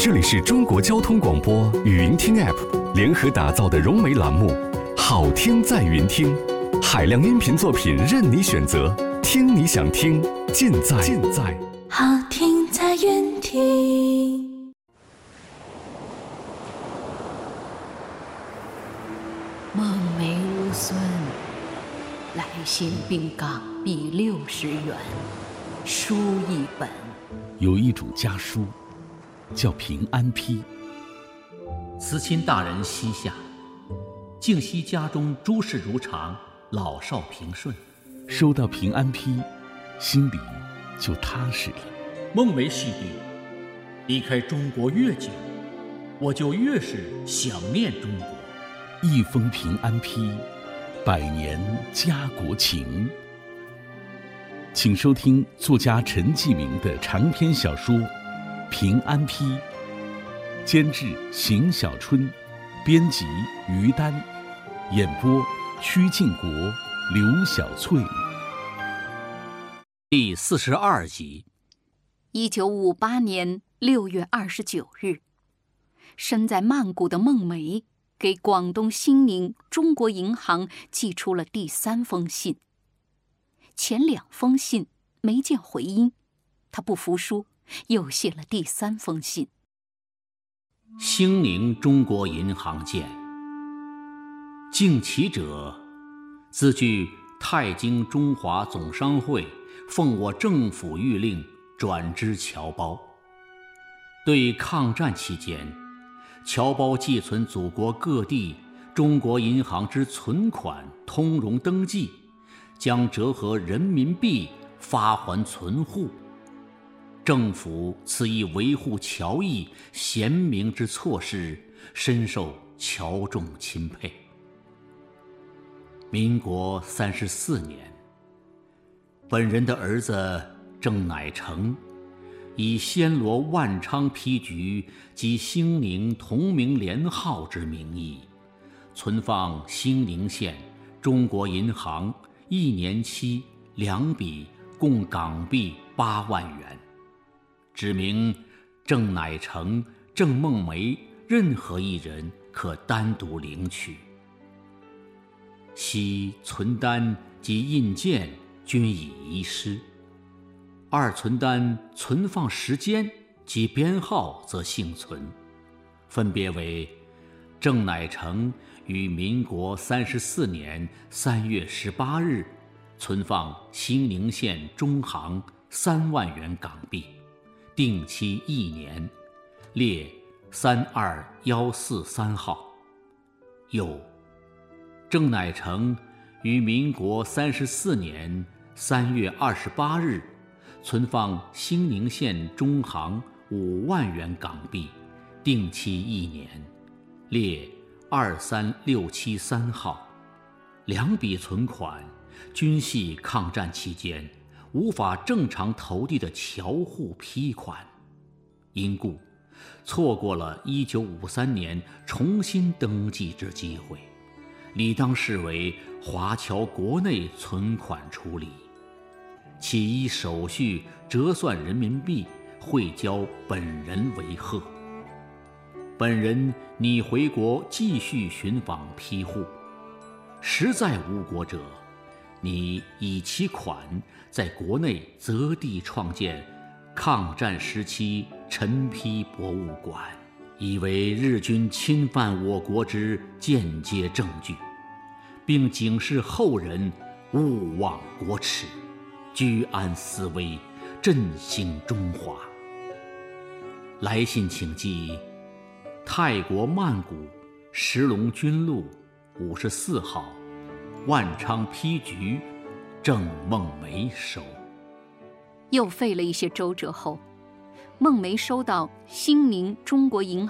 这里是中国交通广播语音听 App 联合打造的融媒栏目，好听在云听，海量音频作品任你选择，听你想听，尽在好听在云听。 孟梅无孙，来信并港币60元，书一本。 有一主家书，叫平安批。 慈亲大人膝下，静息家中诸事如常，老少平顺。 收到平安批，心里就踏实了。 孟梅系弟，离开中国越久，我就越是想念中国。 一封平安批，100年家国情。请收听作家陈继明的长篇小说《平安批》，监制邢小春，编辑于丹，演播曲靖国、刘小翠。 第42集。 1958年6月29日，身在曼谷的孟梅给广东兴宁中国银行寄出了第3封信。前2封信没见回音，他不服输，又写了第3封信。 兴宁中国银行见，敬启者，自据太京中华总商会奉我政府谕令转支侨胞。对抗战期间，侨胞寄存祖国各地中国银行之存款通融登记，将折合人民币发还存户。政府此一维护侨义贤明之措施，深受侨众钦佩。民国34年，本人的儿子郑乃成以暹罗万昌批局及兴宁同名连号之名义，存放兴宁县中国银行1年期2笔，共港币8万元，指明郑乃成、郑孟梅任何一人可单独领取。其存单及印鉴均已遗失，2存单存放时间及编号则幸存，分别为郑乃成于民国34年3月18日存放兴宁县中行3万元港币，定期1年，列32143号。又郑乃成于民国34年3月28日存放兴宁县中行5万元港币，定期1年，列23673号。2笔存款均系抗战期间无法正常投递的侨户批款，因故错过了1953年重新登记之机会，理当视为华侨国内存款处理，其依手续折算人民币汇交本人为贺。本人拟回国继续寻访批户，实在无果者，拟以其款在国内择地创建抗战时期陈批博物馆，以为日军侵犯我国之间接证据，并警示后人勿忘国耻，居安思危，振兴中华。来信请寄泰国曼谷石龙军路54号，万昌批局，郑孟梅收。 又费了一些周折后，孟梅收到兴宁中国银